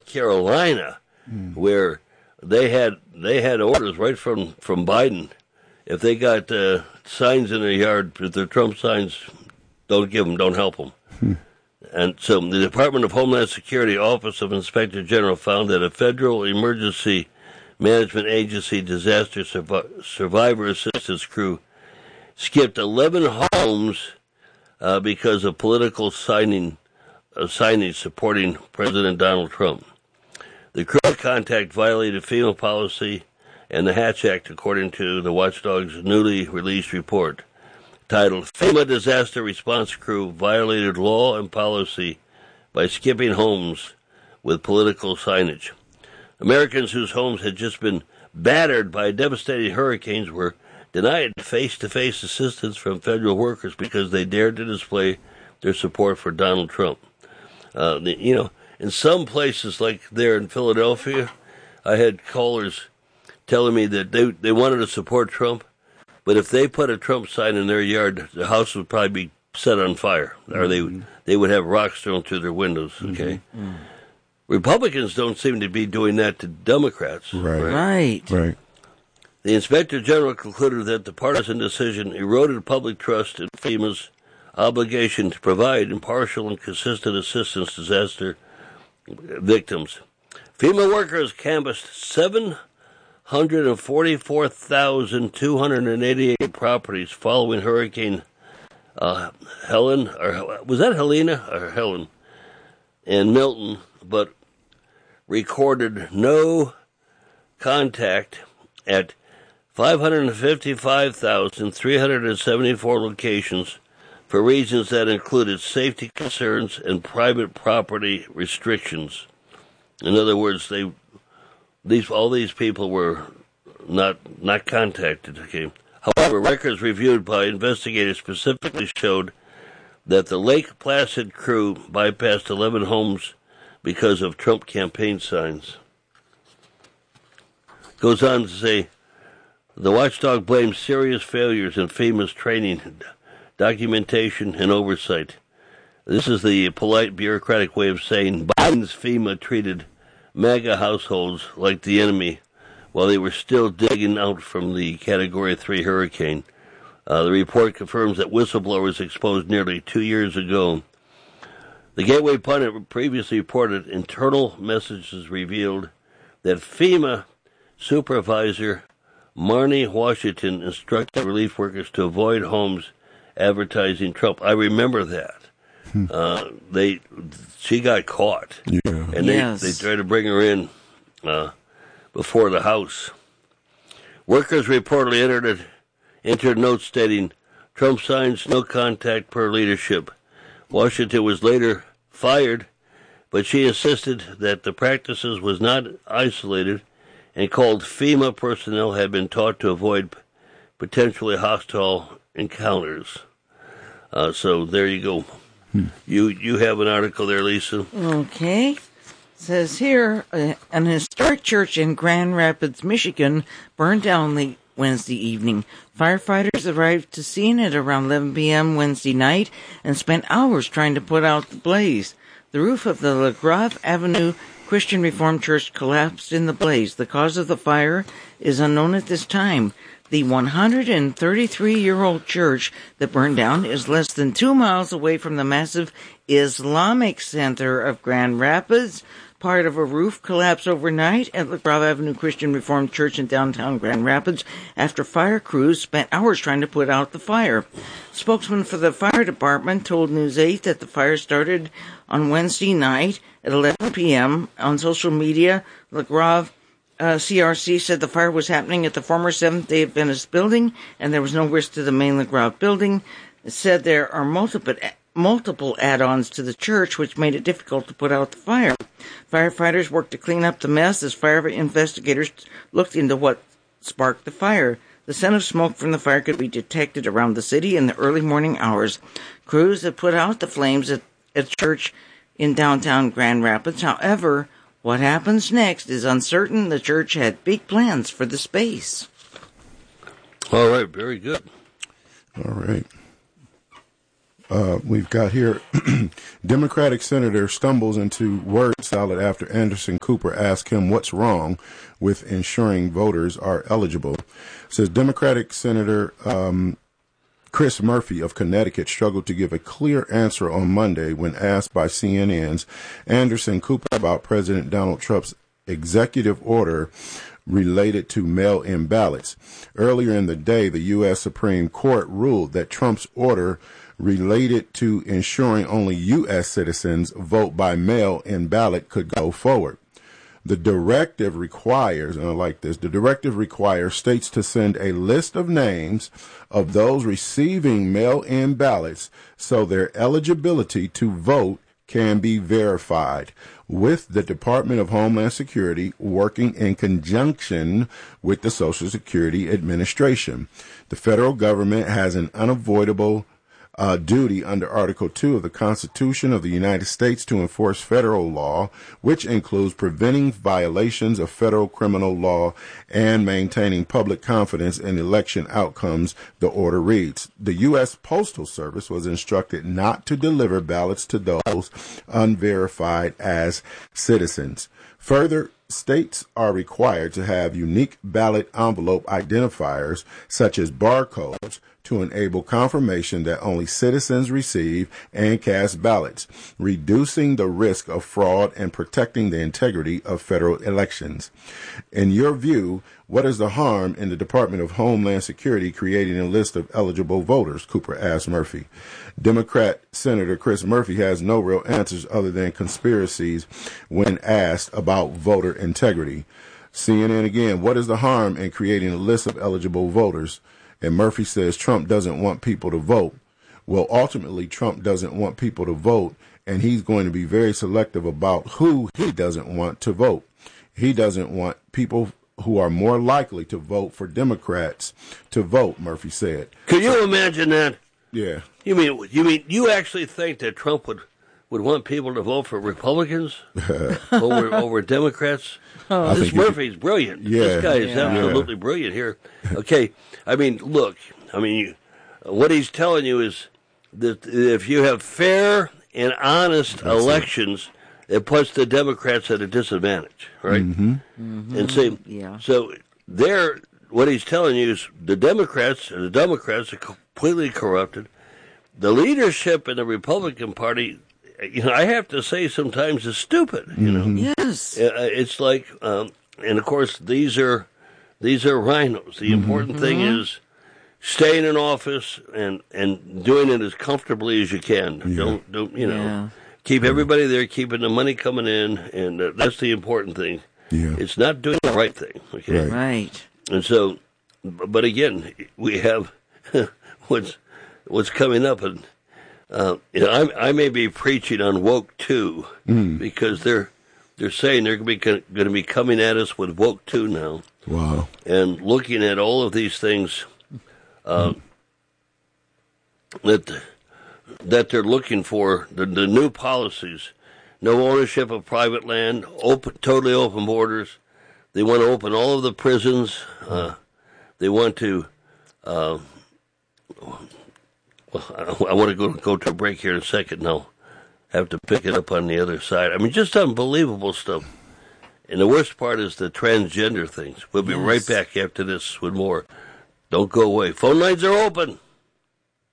Carolina, where they had orders right from Biden. If they got signs in their yard, if they're Trump signs, don't give them, don't help them. And so the Department of Homeland Security Office of Inspector General found that a federal emergency management agency disaster survivor assistance crew skipped 11 homes because of political signage supporting President Donald Trump. The crew contact violated FEMA policy and the Hatch Act, according to the watchdog's newly released report, titled FEMA Disaster Response Crew Violated Law and Policy by Skipping Homes with Political Signage. Americans whose homes had just been battered by devastating hurricanes were denied face-to-face assistance from federal workers because they dared to display their support for Donald Trump. In some places, like there in Philadelphia, I had callers telling me that they wanted to support Trump, but if they put a Trump sign in their yard, the house would probably be set on fire, or they would have rocks thrown through their windows, okay? Mm-hmm. Republicans don't seem to be doing that to Democrats. Right. The Inspector General concluded that the partisan decision eroded public trust in FEMA's obligation to provide impartial and consistent assistance to disaster victims. FEMA workers canvassed 744,288 properties following Hurricane Helen, or was that Helena or Helen, and Milton, but recorded no contact at 555,374 locations for reasons that included safety concerns and private property restrictions. In other words, all these people were not contacted. Okay. However, records reviewed by investigators specifically showed that the Lake Placid crew bypassed 11 homes because of Trump campaign signs. Goes on to say, the watchdog blames serious failures in FEMA's training, documentation, and oversight. This is the polite bureaucratic way of saying Biden's FEMA treated MAGA households like the enemy while they were still digging out from the Category 3 hurricane. The report confirms that whistleblowers exposed nearly 2 years ago. The Gateway Pundit previously reported internal messages revealed that FEMA supervisor Marnie Washington instructed relief workers to avoid homes advertising Trump. I remember that. She got caught. Yeah. And they tried to bring her in before the House. Workers reportedly entered notes stating, Trump signs no contact per leadership. Washington was later fired, but she insisted that the practices was not isolated and called FEMA personnel had been taught to avoid potentially hostile encounters. So there you go. You have an article there, Lisa. Okay. It says here, an historic church in Grand Rapids, Michigan, burned down late Wednesday evening. Firefighters arrived to scene at around 11 p.m. Wednesday night and spent hours trying to put out the blaze. The roof of the LaGrave Avenue Christian Reformed Church collapsed in the blaze. The cause of the fire is unknown at this time. The 133-year-old church that burned down is less than 2 miles away from the massive Islamic Center of Grand Rapids. Part of a roof collapsed overnight at LaGrave Avenue Christian Reformed Church in downtown Grand Rapids after fire crews spent hours trying to put out the fire. Spokesman for the fire department told News 8 that the fire started on Wednesday night at 11 p.m. On social media, LaGrave CRC said the fire was happening at the former Seventh-day Adventist building and there was no risk to the main LaGrave building. It said there are multiple add-ons to the church, which made it difficult to put out the fire. Firefighters worked to clean up the mess as fire investigators looked into what sparked the fire. The scent of smoke from the fire could be detected around the city in the early morning hours. Crews had put out the flames at a church in downtown Grand Rapids. However, what happens next is uncertain. The church had big plans for the space. All right, very good. All right. We've got here, Democratic senator stumbles into word salad after Anderson Cooper asked him what's wrong with ensuring voters are eligible. It says Democratic Senator Chris Murphy of Connecticut struggled to give a clear answer on Monday when asked by CNN's Anderson Cooper about President Donald Trump's executive order related to mail-in ballots. Earlier in the day, the U.S. Supreme Court ruled that Trump's order related to ensuring only U.S. citizens vote by mail-in ballot could go forward. The directive requires, and I like this, the directive requires states to send a list of names of those receiving mail-in ballots so their eligibility to vote can be verified, with the Department of Homeland Security working in conjunction with the Social Security Administration. The federal government has an unavoidable duty under Article 2 of the Constitution of the United States to enforce federal law, which includes preventing violations of federal criminal law and maintaining public confidence in election outcomes, the order reads. The U.S. Postal Service was instructed not to deliver ballots to those unverified as citizens. Further, states are required to have unique ballot envelope identifiers, such as barcodes, to enable confirmation that only citizens receive and cast ballots, reducing the risk of fraud and protecting the integrity of federal elections. In your view, what is the harm in the Department of Homeland Security creating a list of eligible voters? Cooper asked Murphy. Democrat Senator Chris Murphy has no real answers other than conspiracies when asked about voter integrity. CNN again, what is the harm in creating a list of eligible voters? And Murphy says Trump doesn't want people to vote. Well, ultimately, Trump doesn't want people to vote, and he's going to be very selective about who he doesn't want to vote. He doesn't want people who are more likely to vote for Democrats to vote, Murphy said. Could you imagine that? Yeah. You mean you actually think that Trump would want people to vote for Republicans over Democrats? This Murphy's brilliant. Yeah. This guy is absolutely brilliant here. Okay, I mean, look, what he's telling you is that if you have fair and honest elections, it puts the Democrats at a disadvantage, right? Mm-hmm. Mm-hmm. And so what he's telling you is the Democrats are completely corrupted. The leadership in the Republican Party, I have to say sometimes is stupid, Yes. It's like, and of course these are rhinos. The important thing is staying in office and doing it as comfortably as you can. Yeah. Don't keep everybody there, keeping the money coming in, and that's the important thing. Yeah. It's not doing the right thing. Okay. Right. And so, but again, we have what's coming up, and I may be preaching on woke too, because they're saying they're going to be coming at us with woke too now. Wow. And looking at all of these things that they're looking for, the new policies, no ownership of private land, totally open borders. They want to open all of the prisons. They want to. I want to go to a break here in a second. Now, have to pick it up on the other side. I mean, just unbelievable stuff. And the worst part is the transgender things. We'll be right back after this with more. Don't go away. Phone lines are open.